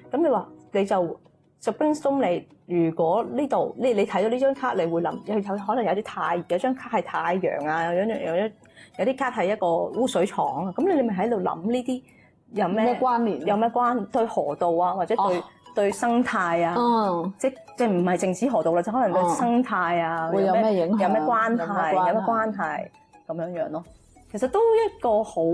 咁你話你就 brainstorm 你，如果呢度你睇到呢張卡，你會諗可能有張卡係太陽啊，有啲卡係一個污水廠啊，咁你咪喺度諗呢啲有咩關聯？ 有咩對河道啊，或者對生態啊，即唔係淨止河道啦，就可能對生態啊， 會有咩影響？ 有咩關係咁樣樣咯。其實都一個好